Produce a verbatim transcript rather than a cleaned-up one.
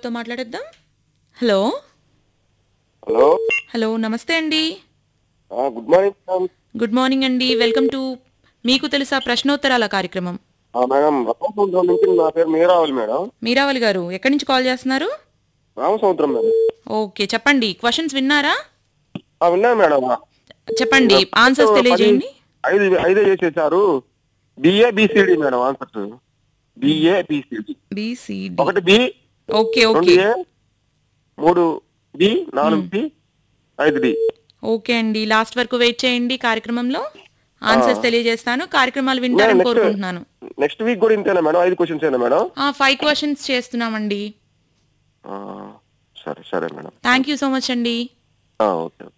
తో మాట్లాడేద్దాం. Hello hello hello నమస్తే అండి. Good morning madam. Good morning అండి. వెల్కమ్ టు మీకు తెలుసా ప్రశ్నోత్తరాల కార్యక్రమం. మేడం రామసముద్రం నుంచి నా పేరు మీరావలి మేడం. మీరావలి గారు ఎక్కడి నుంచి కాల్ చేస్తున్నారు? రామసముద్రం మేడం. ఓకే చెప్పండి. క్వశ్చన్స్ విన్నారా? విన్నాను మేడం. చెప్పండి ఆన్సర్స్ తెలియజేయండి. ఐదు ఐదే చేసేసారు. BA BCD madam answers. BA BCD. BCD. ఒకటి బి, ఓకే రెండు ఓకే ఏ, మూడు బి, నాలుగు సి, ఐదు డి. ఓకే అండి. లాస్ట్ వరకు వెయిట్ చేయండి. కార్యక్రమంలో ఆన్సర్స్ తెలియజేస్తాను. కార్యక్రమాలు వింటారని కోరుకుంటున్నాను. నెక్స్ట్ వీక్ కూడా ఇంతేనా మేడం? ఐదు క్వశ్చన్స్ ఏనా మేడం? ఫైవ్ క్వశ్చన్స్ చేస్తున్నామండి. సరే సరే madam. Thank you so much అండి. ఓకే.